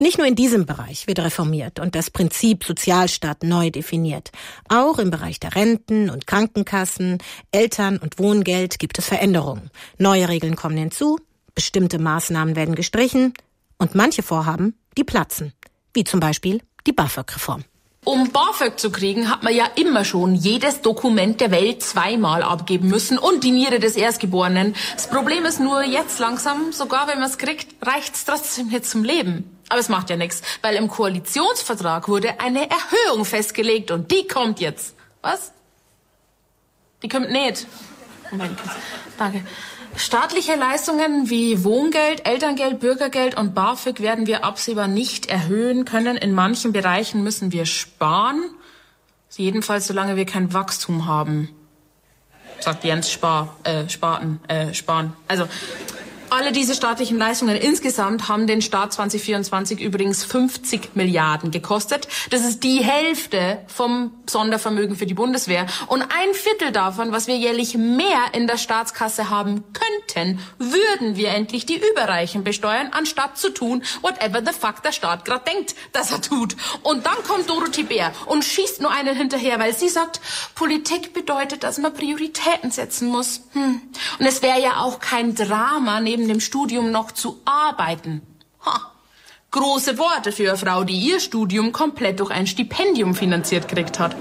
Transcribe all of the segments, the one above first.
Nicht nur in diesem Bereich wird reformiert und das Prinzip Sozialstaat neu definiert. Auch im Bereich der Renten und Krankenkassen, Eltern- und Wohngeld gibt es Veränderungen. Neue Regeln kommen hinzu, bestimmte Maßnahmen werden gestrichen und manche Vorhaben, die platzen. Wie zum Beispiel die BAföG-Reform. Um BAföG zu kriegen, hat man ja immer schon jedes Dokument der Welt zweimal abgeben müssen und die Niere des Erstgeborenen. Das Problem ist nur, jetzt langsam, sogar wenn man es kriegt, reicht's trotzdem nicht zum Leben. Aber es macht ja nichts, weil im Koalitionsvertrag wurde eine Erhöhung festgelegt und die kommt jetzt. Was? Die kommt nicht. Moment, danke. Staatliche Leistungen wie Wohngeld, Elterngeld, Bürgergeld und BAföG werden wir absehbar nicht erhöhen können. In manchen Bereichen müssen wir sparen. Jedenfalls, solange wir kein Wachstum haben. Sagt Jens Spahn. Also, alle diese staatlichen Leistungen insgesamt haben den Staat 2024 übrigens 50 Milliarden gekostet. Das ist die Hälfte vom Sondervermögen für die Bundeswehr. Und 1/4 davon, was wir jährlich mehr in der Staatskasse haben könnten, würden wir endlich die Überreichen besteuern, anstatt zu tun, whatever the fuck der Staat gerade denkt, dass er tut. Und dann kommt Dorothee Bär und schießt nur einen hinterher, weil sie sagt, Politik bedeutet, dass man Prioritäten setzen muss. Und es wäre ja auch kein Drama, neben dem Studium noch zu arbeiten. Große Worte für eine Frau, die ihr Studium komplett durch ein Stipendium finanziert gekriegt hat.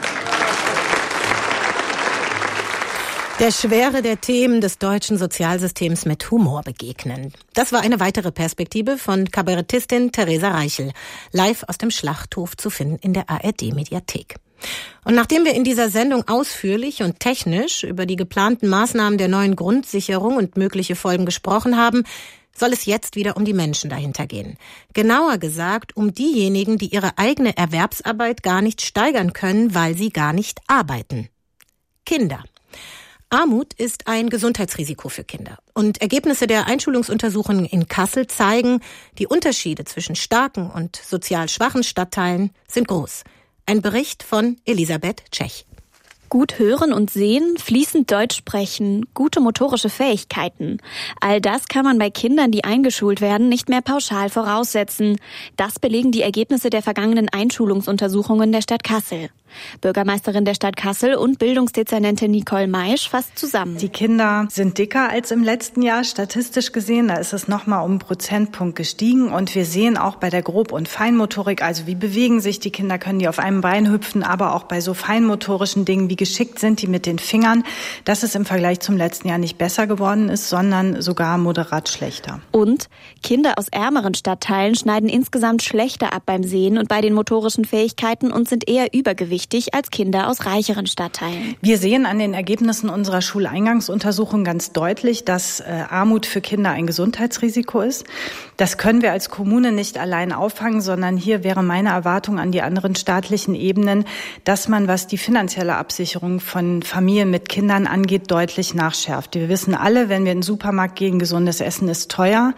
Der Schwere der Themen des deutschen Sozialsystems mit Humor begegnen. Das war eine weitere Perspektive von Kabarettistin Theresa Reichel, live aus dem Schlachthof zu finden in der ARD-Mediathek. Und nachdem wir in dieser Sendung ausführlich und technisch über die geplanten Maßnahmen der neuen Grundsicherung und mögliche Folgen gesprochen haben, soll es jetzt wieder um die Menschen dahinter gehen. Genauer gesagt um diejenigen, die ihre eigene Erwerbsarbeit gar nicht steigern können, weil sie gar nicht arbeiten. Kinder. Armut ist ein Gesundheitsrisiko für Kinder. Und Ergebnisse der Einschulungsuntersuchungen in Kassel zeigen, die Unterschiede zwischen starken und sozial schwachen Stadtteilen sind groß. Ein Bericht von Elisabeth Tschech. Gut hören und sehen, fließend Deutsch sprechen, gute motorische Fähigkeiten. All das kann man bei Kindern, die eingeschult werden, nicht mehr pauschal voraussetzen. Das belegen die Ergebnisse der vergangenen Einschulungsuntersuchungen der Stadt Kassel. Bürgermeisterin der Stadt Kassel und Bildungsdezernentin Nicole Maisch fasst zusammen. Die Kinder sind dicker als im letzten Jahr, statistisch gesehen. Da ist es nochmal um einen Prozentpunkt gestiegen. Und wir sehen auch bei der Grob- und Feinmotorik, also wie bewegen sich die Kinder, können die auf einem Bein hüpfen, aber auch bei so feinmotorischen Dingen, wie geschickt sind die mit den Fingern, dass es im Vergleich zum letzten Jahr nicht besser geworden ist, sondern sogar moderat schlechter. Und Kinder aus ärmeren Stadtteilen schneiden insgesamt schlechter ab beim Sehen und bei den motorischen Fähigkeiten und sind eher übergewichtig als Kinder aus reicheren Stadtteilen. Wir sehen an den Ergebnissen unserer Schuleingangsuntersuchung ganz deutlich, dass Armut für Kinder ein Gesundheitsrisiko ist. Das können wir als Kommune nicht allein auffangen, sondern hier wäre meine Erwartung an die anderen staatlichen Ebenen, dass man, was die finanzielle Absicherung von Familien mit Kindern angeht, deutlich nachschärft. Wir wissen alle, wenn wir in den Supermarkt gehen, gesundes Essen ist teuer.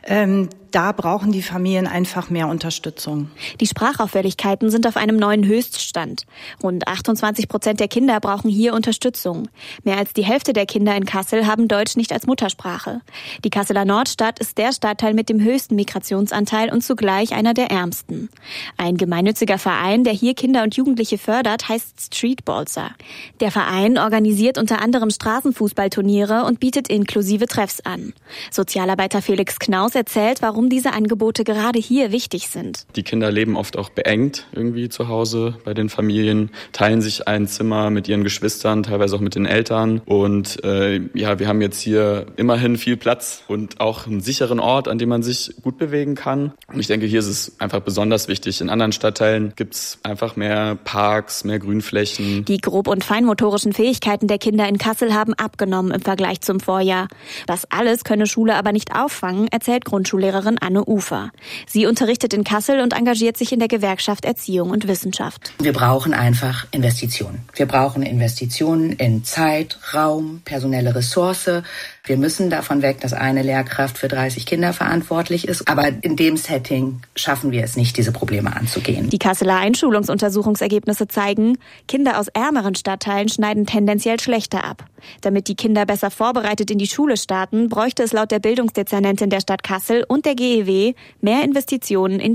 Da brauchen die Familien einfach mehr Unterstützung. Die Sprachauffälligkeiten sind auf einem neuen Höchststand. Rund 28% der Kinder brauchen hier Unterstützung. Mehr als die Hälfte der Kinder in Kassel haben Deutsch nicht als Muttersprache. Die Kasseler Nordstadt ist der Stadtteil mit dem höchsten Migrationsanteil und zugleich einer der ärmsten. Ein gemeinnütziger Verein, der hier Kinder und Jugendliche fördert, heißt Streetballser. Der Verein organisiert unter anderem Straßenfußballturniere und bietet inklusive Treffs an. Sozialarbeiter Felix Knaus erzählt, warum diese Angebote gerade hier wichtig sind. Die Kinder leben oft auch beengt irgendwie zu Hause bei den Familien, teilen sich ein Zimmer mit ihren Geschwistern, teilweise auch mit den Eltern. Und wir haben jetzt hier immerhin viel Platz und auch einen sicheren Ort, an dem man sich gut bewegen kann. Und ich denke, hier ist es einfach besonders wichtig. In anderen Stadtteilen gibt es einfach mehr Parks, mehr Grünflächen. Die grob- und feinmotorischen Fähigkeiten der Kinder in Kassel haben abgenommen im Vergleich zum Vorjahr. Das alles könne Schule aber nicht auffangen, erzählt Grundschullehrerin Anne Ufer. Sie unterrichtet in Kassel und engagiert sich in der Gewerkschaft Erziehung und Wissenschaft. Wir brauchen einfach Investitionen. Wir brauchen Investitionen in Zeit, Raum, personelle Ressource. Wir müssen davon weg, dass eine Lehrkraft für 30 Kinder verantwortlich ist. Aber in dem Setting schaffen wir es nicht, diese Probleme anzugehen. Die Kasseler Einschulungsuntersuchungsergebnisse zeigen, Kinder aus ärmeren Stadtteilen schneiden tendenziell schlechter ab. Damit die Kinder besser vorbereitet in die Schule starten, bräuchte es laut der Bildungsdezernentin der Stadt Kassel und der GEW mehr Investitionen in